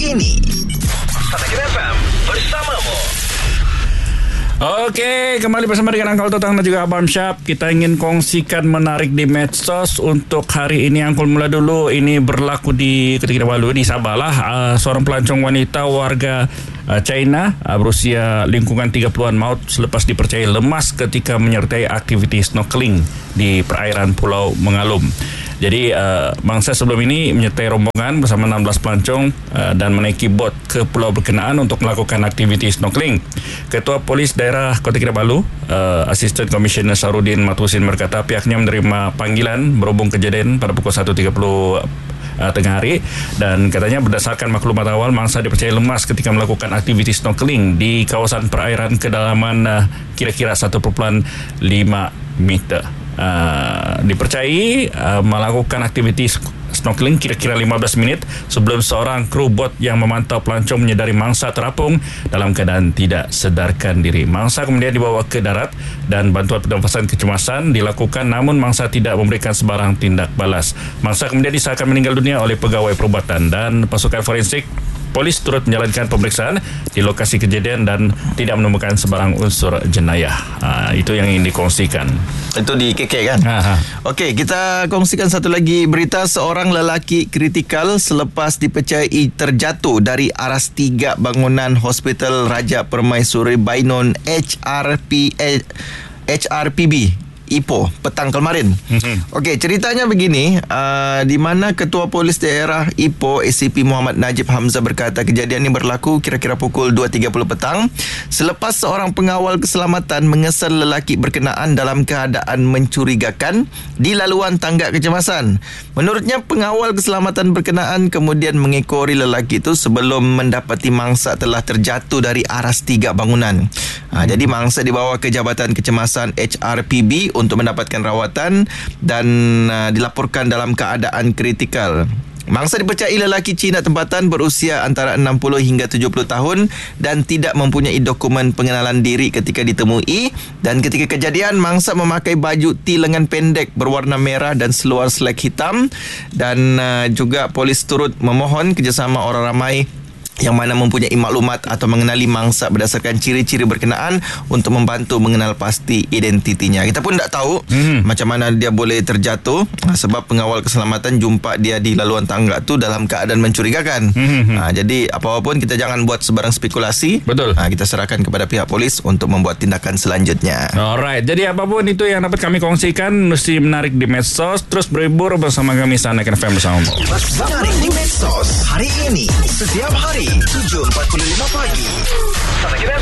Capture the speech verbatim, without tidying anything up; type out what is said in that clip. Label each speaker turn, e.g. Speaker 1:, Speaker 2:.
Speaker 1: ini. Satakan F M bersamamu.
Speaker 2: Okey, kembali bersama dengan Uncle Totang dan juga Abang Syab. Kita ingin kongsikan menarik di medsos untuk hari ini. Uncle mula dulu. Ini berlaku di ketika lalu di Sabah lah. Uh, seorang pelancong wanita warga uh, China uh, berusia lingkungan tiga puluhan maut selepas dipercayai lemas ketika menyertai aktiviti snorkeling di perairan Pulau Mengalum. Jadi uh, mangsa sebelum ini menyertai rombongan bersama enam belas pelancong uh, dan menaiki bot ke pulau berkenaan untuk melakukan aktiviti snorkeling. Ketua Polis Daerah Kota Kinabalu, uh, Assistant Commissioner Sarudin Matusin berkata pihaknya menerima panggilan berhubung kejadian pada pukul satu tiga puluh Uh, tengah hari, dan katanya berdasarkan maklumat awal mangsa dipercayai lemas ketika melakukan aktiviti snorkeling di kawasan perairan kedalaman uh, kira-kira satu perpuluhan lima meter. Uh, dipercayai uh, melakukan aktiviti snorkeling kira-kira lima belas minit sebelum seorang kru bot yang memantau pelancong menyedari mangsa terapung dalam keadaan tidak sedarkan diri. Mangsa kemudian dibawa ke darat dan bantuan pernafasan kecemasan dilakukan, namun mangsa tidak memberikan sebarang tindak balas. Mangsa kemudian disahkan meninggal dunia oleh pegawai perubatan dan pasukan forensik. Polis turut menjalankan pemeriksaan di lokasi kejadian dan tidak menemukan sebarang unsur jenayah. Ha, itu yang ingin dikongsikan.
Speaker 3: Itu di K K kan?
Speaker 2: Ha, ha.
Speaker 3: Okey, kita kongsikan satu lagi berita. Seorang lelaki kritikal selepas dipercayai terjatuh dari aras tiga bangunan Hospital Raja Permaisuri Bainon H R P H R P B Ipoh petang kemarin. Okey, ceritanya begini, uh, di mana Ketua Polis Daerah Ipoh A C P Muhammad Najib Hamzah berkata kejadian ini berlaku kira-kira pukul dua tiga puluh petang selepas seorang pengawal keselamatan mengesan lelaki berkenaan dalam keadaan mencurigakan di laluan tangga kecemasan. Menurutnya, pengawal keselamatan berkenaan kemudian mengekori lelaki itu sebelum mendapati mangsa telah terjatuh dari aras tiga bangunan. Ha, jadi mangsa dibawa ke Jabatan Kecemasan H R P B untuk mendapatkan rawatan dan uh, dilaporkan dalam keadaan kritikal. Mangsa dipercayai lelaki Cina tempatan berusia antara enam puluh hingga tujuh puluh tahun dan tidak mempunyai dokumen pengenalan diri ketika ditemui, dan ketika kejadian mangsa memakai baju T lengan pendek berwarna merah dan seluar selek hitam, dan uh, juga polis turut memohon kerjasama orang ramai yang mana mempunyai maklumat atau mengenali mangsa berdasarkan ciri-ciri berkenaan untuk membantu mengenal pasti identitinya. Kita pun tak tahu hmm. macam mana dia boleh terjatuh, sebab pengawal keselamatan jumpa dia di laluan tangga tu dalam keadaan mencurigakan. Hmm. Ha, jadi apa-apa pun kita jangan buat sebarang spekulasi.
Speaker 2: Betul.
Speaker 3: Ha, kita serahkan kepada pihak polis untuk membuat tindakan selanjutnya.
Speaker 2: Alright, jadi apapun itu yang dapat kami kongsikan mesti menarik di medsos. Terus berhibur bersama kami Sanakan F M bersama.
Speaker 1: Menarik di medsos hari ini setiap hari tujuh empat puluh lima pagi. Satakan